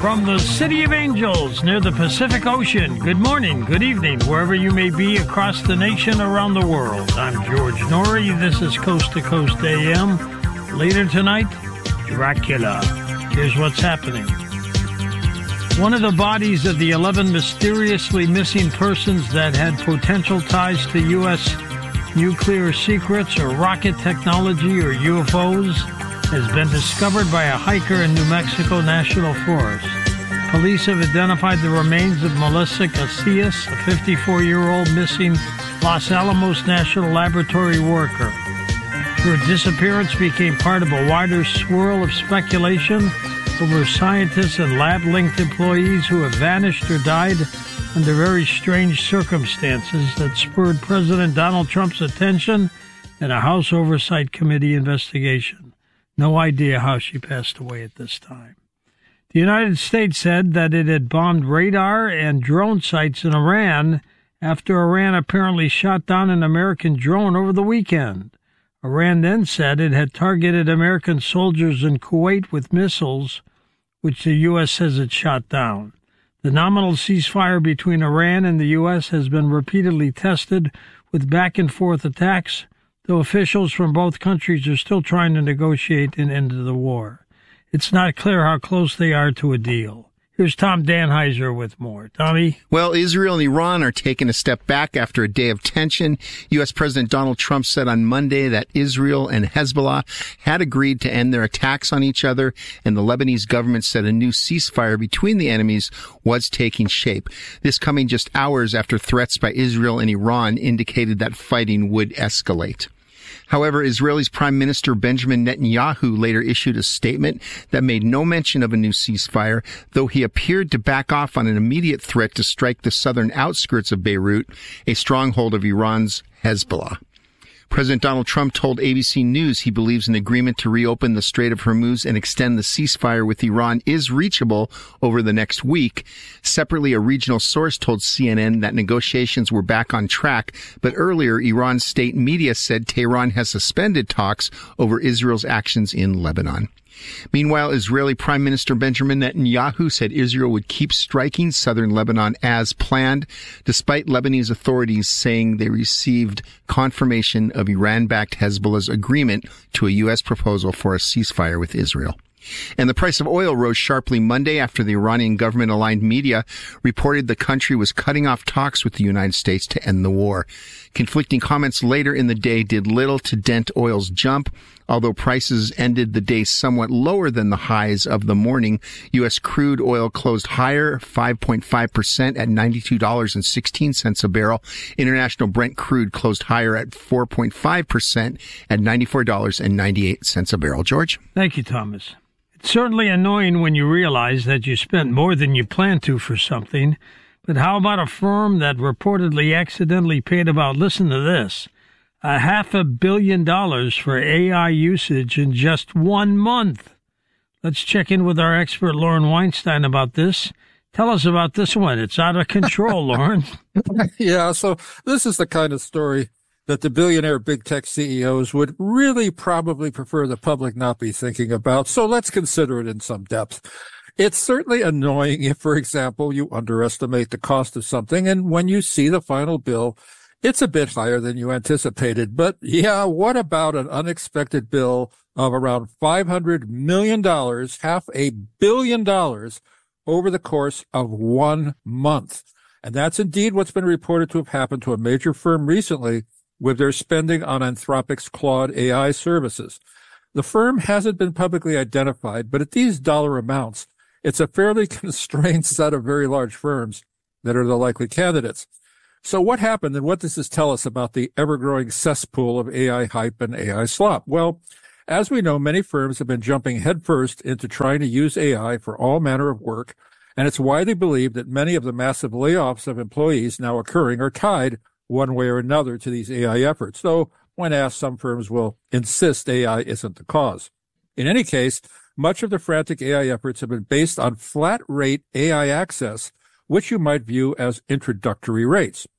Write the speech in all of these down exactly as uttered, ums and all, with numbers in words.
From the City of Angels near the Pacific Ocean, good morning, good evening, wherever you may be across the nation, around the world. I'm George Norrie. This is Coast to Coast A M. Later tonight, Dracula. Here's what's happening. One of the bodies of the eleven mysteriously missing persons that had potential ties to U S nuclear secrets or rocket technology or U F Os has been discovered by a hiker in New Mexico National Forest. Police have identified the remains of Melissa Casillas, a fifty-four-year-old missing Los Alamos National Laboratory worker. Her disappearance became part of a wider swirl of speculation over scientists and lab-linked employees who have vanished or died under very strange circumstances that spurred President Donald Trump's attention and a House Oversight Committee investigation. No idea how she passed away at this time. The United States said that it had bombed radar and drone sites in Iran after Iran apparently shot down an American drone over the weekend. Iran then said it had targeted American soldiers in Kuwait with missiles, which the U S says it shot down. The nominal ceasefire between Iran and the U S has been repeatedly tested with back-and-forth attacks, though officials from both countries are still trying to negotiate an end to the war. It's not clear how close they are to a deal. Here's Tom Danheiser with more. Tommy? Well, Israel and Iran are taking a step back after a day of tension. U S. President Donald Trump said on Monday that Israel and Hezbollah had agreed to end their attacks on each other, and the Lebanese government said a new ceasefire between the enemies was taking shape. This coming just hours after threats by Israel and Iran indicated that fighting would escalate. However, Israel's Prime Minister Benjamin Netanyahu later issued a statement that made no mention of a new ceasefire, though he appeared to back off on an immediate threat to strike the southern outskirts of Beirut, a stronghold of Iran's Hezbollah. President Donald Trump told A B C News he believes an agreement to reopen the Strait of Hormuz and extend the ceasefire with Iran is reachable over the next week. Separately, a regional source told C N N that negotiations were back on track, but earlier Iran's state media said Tehran has suspended talks over Israel's actions in Lebanon. Meanwhile, Israeli Prime Minister Benjamin Netanyahu said Israel would keep striking southern Lebanon as planned, despite Lebanese authorities saying they received confirmation of Iran-backed Hezbollah's agreement to a U S proposal for a ceasefire with Israel. And the price of oil rose sharply Monday after the Iranian government-aligned media reported the country was cutting off talks with the United States to end the war. Conflicting comments later in the day did little to dent oil's jump. Although prices ended the day somewhat lower than the highs of the morning, U S crude oil closed higher, five point five percent at ninety-two dollars and sixteen cents a barrel. International Brent crude closed higher at four point five percent at ninety-four dollars and ninety-eight cents a barrel. George? Thank you, Thomas. It's certainly annoying when you realize that you spent more than you planned to for something, but how about a firm that reportedly accidentally paid about, listen to this, a half a billion dollars for A I usage in just one month? Let's check in with our expert, Lauren Weinstein, about this. Tell us about this one. It's out of control, Lauren. Yeah, so this is the kind of story that the billionaire big tech C E Os would really probably prefer the public not be thinking about. So let's consider it in some depth. It's certainly annoying if, for example, you underestimate the cost of something, and when you see the final bill, it's a bit higher than you anticipated. But yeah, what about an unexpected bill of around five hundred million dollars, half a billion dollars, over the course of one month? And that's indeed what's been reported to have happened to a major firm recently with their spending on Anthropic's Claude A I services. The firm hasn't been publicly identified, but at these dollar amounts, it's a fairly constrained set of very large firms that are the likely candidates. So what happened, and what does this tell us about the ever-growing cesspool of A I hype and A I slop? Well, as we know, many firms have been jumping headfirst into trying to use A I for all manner of work, and it's widely believed that many of the massive layoffs of employees now occurring are tied one way or another to these A I efforts, though when asked, some firms will insist A I isn't the cause. In any case, much of the frantic A I efforts have been based on flat-rate A I access, which you might view as introductory rates.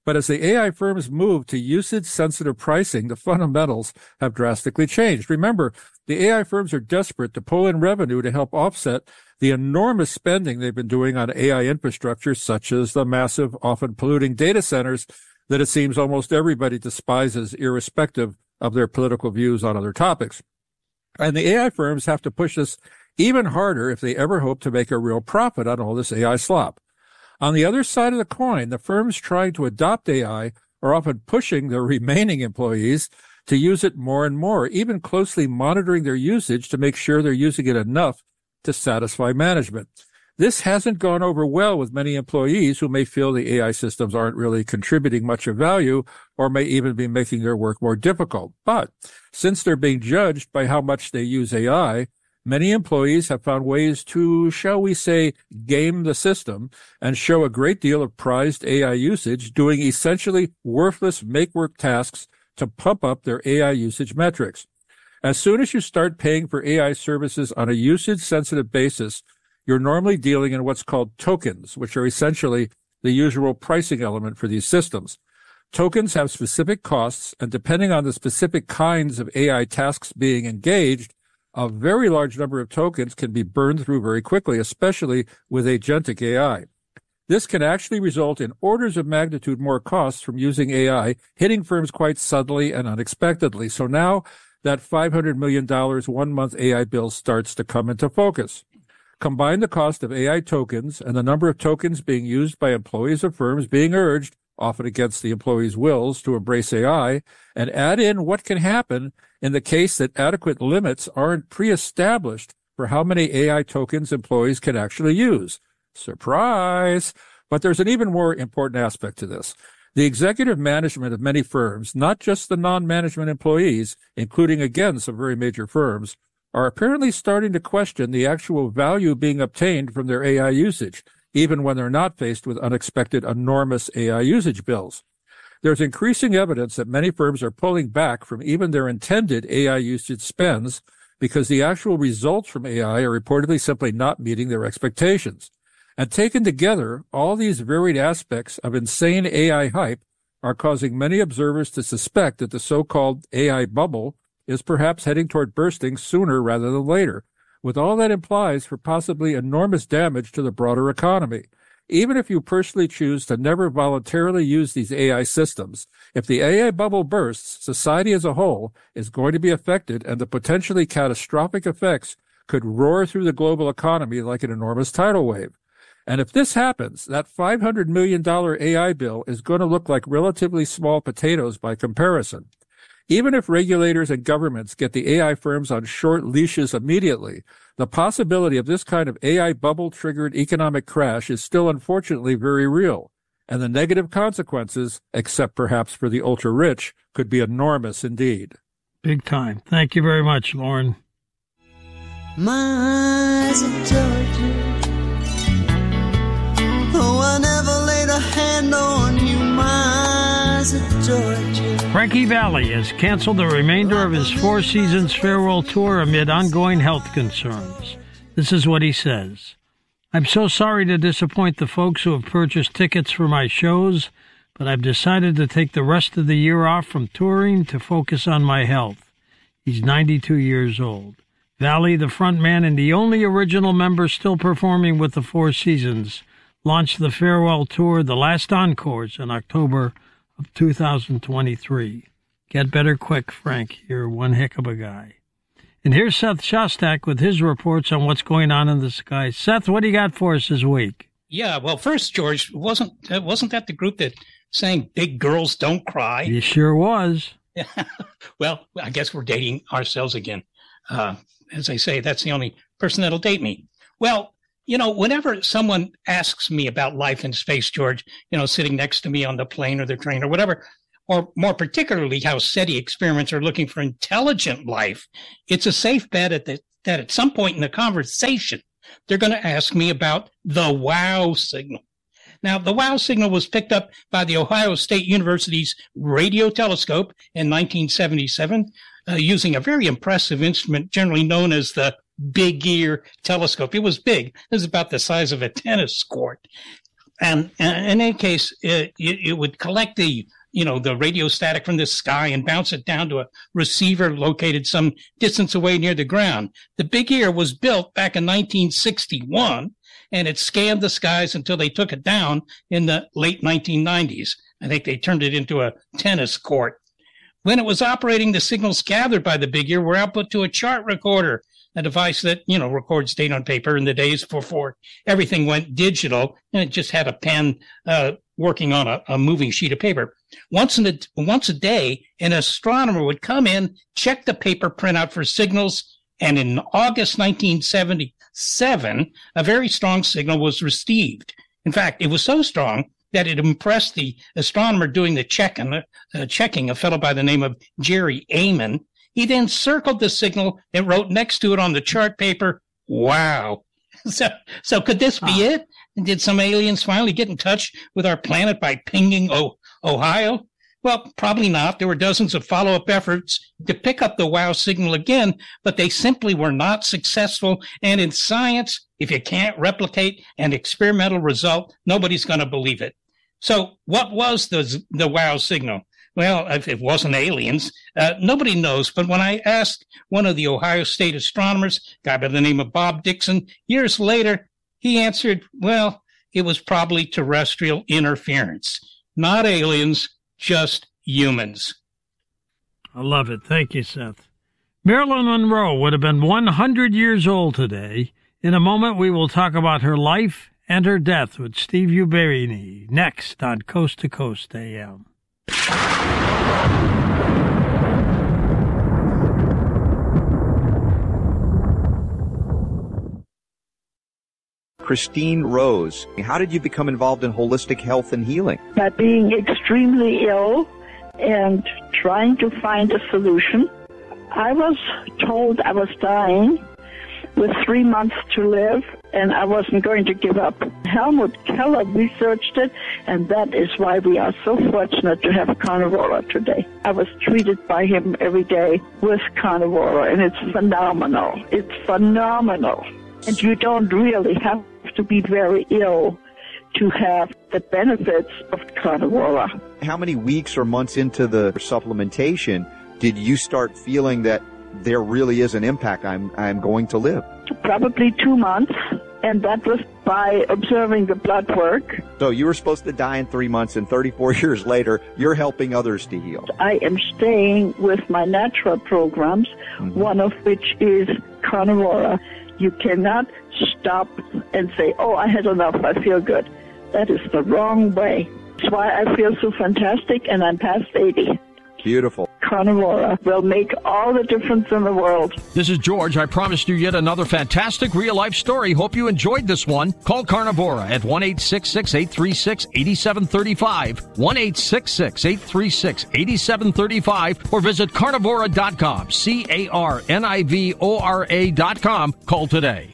But as the A I firms move to usage-sensitive pricing, the fundamentals have drastically changed. Remember, the A I firms are desperate to pull in revenue to help offset the enormous spending they've been doing on A I infrastructure, such as the massive, often polluting data centers that it seems almost everybody despises, irrespective of their political views on other topics. And the A I firms have to push this even harder if they ever hope to make a real profit on all this A I slop. On the other side of the coin, the firms trying to adopt A I are often pushing their remaining employees to use it more and more, even closely monitoring their usage to make sure they're using it enough to satisfy management. This hasn't gone over well with many employees who may feel the A I systems aren't really contributing much of value or may even be making their work more difficult. But since they're being judged by how much they use A I, many employees have found ways to, shall we say, game the system and show a great deal of prized A I usage, doing essentially worthless make-work tasks to pump up their A I usage metrics. As soon as you start paying for A I services on a usage-sensitive basis, you're normally dealing in what's called tokens, which are essentially the usual pricing element for these systems. Tokens have specific costs, and depending on the specific kinds of A I tasks being engaged, a very large number of tokens can be burned through very quickly, especially with agentic A I. This can actually result in orders of magnitude more costs from using A I, hitting firms quite suddenly and unexpectedly. So now that five hundred million dollars one-month A I bill starts to come into focus. Combine the cost of A I tokens and the number of tokens being used by employees of firms being urged, often against the employees' wills, to embrace A I, and add in what can happen in the case that adequate limits aren't pre-established for how many A I tokens employees can actually use. Surprise! But there's an even more important aspect to this. The executive management of many firms, not just the non-management employees, including, again, some very major firms, are apparently starting to question the actual value being obtained from their A I usage, even when they're not faced with unexpected enormous A I usage bills. There's increasing evidence that many firms are pulling back from even their intended A I usage spends because the actual results from A I are reportedly simply not meeting their expectations. And taken together, all these varied aspects of insane A I hype are causing many observers to suspect that the so-called A I bubble is perhaps heading toward bursting sooner rather than later, with all that implies for possibly enormous damage to the broader economy. Even if you personally choose to never voluntarily use these A I systems, if the A I bubble bursts, society as a whole is going to be affected, and the potentially catastrophic effects could roar through the global economy like an enormous tidal wave. And if this happens, that five hundred million dollars A I bill is going to look like relatively small potatoes by comparison. Even if regulators and governments get the A I firms on short leashes immediately, the possibility of this kind of A I bubble-triggered economic crash is still unfortunately very real, and the negative consequences, except perhaps for the ultra-rich, could be enormous indeed. Big time. Thank you very much, Lauren. My eyes are Georgia. Oh, I never laid a hand on you, my eyes are Georgia. Frankie Valli has canceled the remainder of his Four Seasons farewell tour amid ongoing health concerns. This is what he says. I'm so sorry to disappoint the folks who have purchased tickets for my shows, but I've decided to take the rest of the year off from touring to focus on my health. He's ninety-two years old. Valli, the front man and the only original member still performing with the Four Seasons, launched the farewell tour, The Last Encores, in October of two thousand twenty-three. Get better quick, Frank. You're one heck of a guy. And here's Seth Shostak with his reports on what's going on in the sky. Seth, what do you got for us this week? Yeah, well, first, George, wasn't wasn't that the group that sang Big Girls Don't Cry? It sure was. Well, I guess we're dating ourselves again. Uh, as I say, that's the only person that'll date me. Well, you know, whenever someone asks me about life in space, George, you know, sitting next to me on the plane or the train or whatever, or more particularly how SETI experiments are looking for intelligent life, it's a safe bet at the, that at some point in the conversation, they're going to ask me about the WOW signal. Now, the WOW signal was picked up by the Ohio State University's radio telescope in nineteen seventy-seven uh, using a very impressive instrument generally known as the Big Ear telescope. It was big. It was about the size of a tennis court. And, and in any case, it, it would collect the, you know, the radio static from the sky and bounce it down to a receiver located some distance away near the ground. The Big Ear was built back in nineteen sixty-one, and it scanned the skies until they took it down in the late nineteen nineties. I think they turned it into a tennis court. When it was operating, the signals gathered by the Big Ear were output to a chart recorder, a device that, you know, records data on paper in the days before everything went digital, and it just had a pen uh, working on a, a moving sheet of paper. Once, in a, once a day, an astronomer would come in, check the paper printout for signals, and in August nineteen seventy-seven, a very strong signal was received. In fact, it was so strong that it impressed the astronomer doing the check and, uh, checking, a fellow by the name of Jerry Amon. He then circled the signal and wrote next to it on the chart paper, "Wow." So, so could this be it? And did some aliens finally get in touch with our planet by pinging o- Ohio? Well, probably not. There were dozens of follow-up efforts to pick up the wow signal again, but they simply were not successful. And in science, if you can't replicate an experimental result, nobody's going to believe it. So what was the, the wow signal? Well, if it wasn't aliens, uh, nobody knows. But when I asked one of the Ohio State astronomers, a guy by the name of Bob Dixon, years later, he answered, well, it was probably terrestrial interference. Not aliens, just humans. I love it. Thank you, Seth. Marilyn Monroe would have been one hundred years old today. In a moment, we will talk about her life and her death with Steve Uberi next on Coast to Coast A M. Christine Rose, how did you become involved in holistic health and healing? By being extremely ill and trying to find a solution. I was told I was dying with three months to live, and I wasn't going to give up. Helmut Keller researched it, and that is why we are so fortunate to have Carnivora today. I was treated by him every day with Carnivora, and it's phenomenal. It's phenomenal. And you don't really have to be very ill to have the benefits of Carnivora. How many weeks or months into the supplementation did you start feeling that there really is an impact? I'm I'm going to live. Probably two months, and that was by observing the blood work. So you were supposed to die in three months, and thirty-four years later, you're helping others to heal. I am staying with my natural programs, mm-hmm. one of which is Carnivora. You cannot stop and say, oh, I had enough, I feel good. That is the wrong way. That's why I feel so fantastic, and I'm past eighty. Beautiful. Carnivora will make all the difference in the world. This is George. I promised you yet another fantastic real-life story. Hope you enjoyed this one. Call Carnivora at one eight six six, eight three six, eight seven three five, one eight six six, eight three six, eight seven three five, or visit carnivora dot com, C A R N I V O R A dot com. Call today.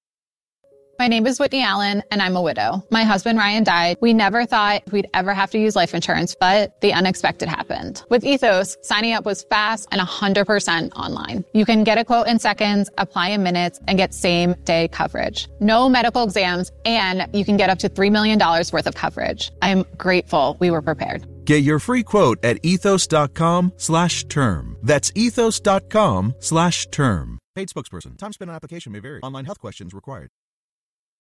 My name is Whitney Allen, and I'm a widow. My husband, Ryan, died. We never thought we'd ever have to use life insurance, but the unexpected happened. With Ethos, signing up was fast and one hundred percent online. You can get a quote in seconds, apply in minutes, and get same-day coverage. No medical exams, and you can get up to three million dollars worth of coverage. I'm grateful we were prepared. Get your free quote at ethos.com slash term. That's ethos.com slash term. Paid spokesperson. Time spent on application may vary. Online health questions required.